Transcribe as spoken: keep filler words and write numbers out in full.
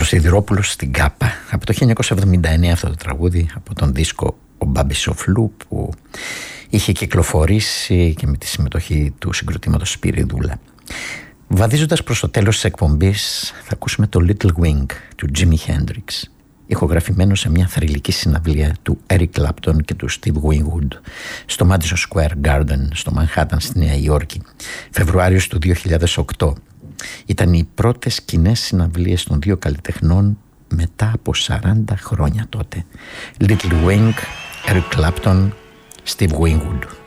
Πέτρος Σιδηρόπουλος στην Κάπα. Από το χίλια εννιακόσια εβδομήντα εννέα αυτό το τραγούδι, από τον δίσκο «Ο Μπάμπης ο Φλου», που είχε κυκλοφορήσει και με τη συμμετοχή του συγκροτήματος Σπυριδούλα. Βαδίζοντας προς το τέλος της εκπομπής, θα ακούσουμε το Little Wing του Jimi Hendrix, ηχογραφημένο σε μια θρυλική συναυλία του Eric Clapton και του Steve Winwood στο Madison Square Garden στο Μανχάταν στη Νέα Υόρκη, Φεβρουάριος του δύο χιλιάδες οκτώ. Ήταν οι πρώτες κοινές συναυλίες των δύο καλλιτεχνών μετά από σαράντα χρόνια τότε. Little Wing, Eric Clapton, Steve Winwood.